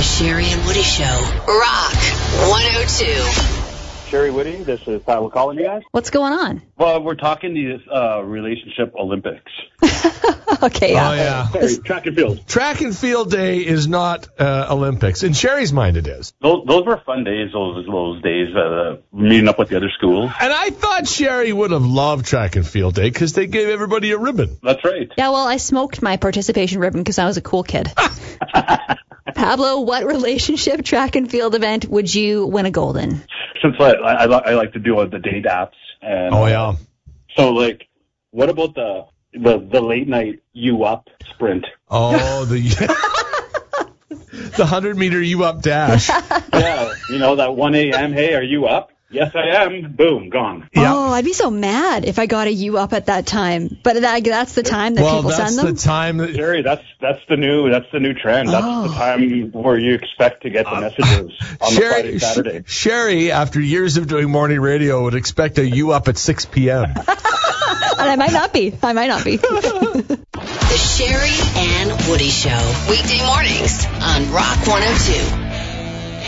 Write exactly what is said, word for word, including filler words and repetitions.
Sherry and Woody Show. Rock one oh two. Sherry, Woody, this is Pat. We're calling you guys. What's going on? Well, we're talking the uh, relationship Olympics. Okay, yeah. Oh, yeah. Sorry, track and field. Track and field day is not uh, Olympics. In Sherry's mind, it is. Those, those were fun days, those those days, uh, meeting up with the other schools. And I thought Sherry would have loved track and field day because they gave everybody a ribbon. That's right. Yeah, well, I smoked my participation ribbon because I was a cool kid. Pablo, what relationship track and field event would you win a gold in? Since I, I, I like to do uh, the day daps. And, Oh, yeah. So, like, what about the the, the late night you up sprint? Oh, the the hundred-meter you-up dash. Yeah, you know, that one a.m., hey, are you up? Yes, I am. Boom, gone. Yeah. Oh, I'd be so mad if I got a U up at that time. But that, that's the time that Well, people that's send them? the time that... Jerry, that's that's the new that's the new trend. That's Oh. the time where you expect to get the messages on the Friday, Saturday. Sh- Sherry, after years of doing morning radio, would expect a you-up at six p.m. And I might not be. I might not be. The Sherry and Woody Show. Weekday mornings on Rock one oh two.